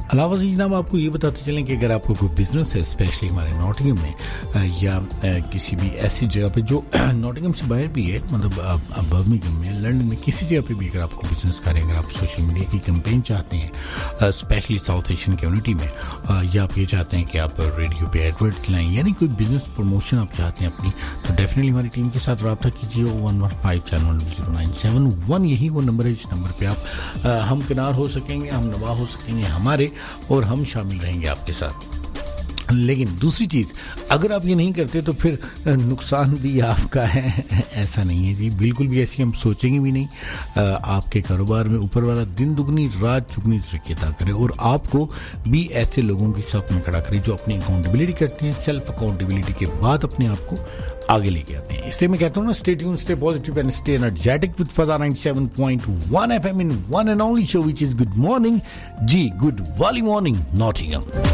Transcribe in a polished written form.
अलावा से जनाब आपको ये बताते चलें कि अगर आपको कोई बिजनेस है, स्पेशली हमारे नॉटिंघम में या किसी भी ऐसी जगह पे जो नॉटिंघम से बाहर भी है, मतलब बर्मिंघम में, लंदन में, किसी जगह पे भी अगर आपको बिजनेस करें, अगर आप सोशल मीडिया की कैंपेन चाहते हैं स्पेशली साउथ एशियन कम्युनिटी में, या आप ये चाहते हैं कि आप रेडियो पे एडवर्ट खिलाएं, यानी कोई बिजनेस प्रमोशन आप चाहते हैं अपनी, तो डेफिनेटली हमारी टीम के साथ रब्ता कीजिए। 1157100971 यही वो नंबर है जिस नंबर पे आप हमकिनार हो सकेंगे, हम नवा हो सकेंगे हमारे, और हम शामिल रहेंगे आपके साथ। लेकिन दूसरी चीज़, अगर आप ये नहीं करते तो फिर नुकसान भी आपका है, ऐसा नहीं है जी, बिल्कुल भी ऐसी हम सोचेंगे भी नहीं। आपके कारोबार में ऊपर वाला दिन दुगनी रात चुगनी तरक्की अता करे, और आपको भी ऐसे लोगों की साथ में खड़ा करे जो अपनी अकाउंटेबिलिटी करते हैं, सेल्फ अकाउंटेबिलिटी के बाद अपने आप को आगे लेके आते हैं। इसलिए मैं कहता हूँ ना, stay tuned, stay positive and stay energetic with फजा 97.1 FM in one and only show which is good morning. Ji, good वाली मॉर्निंग नॉटिंघम।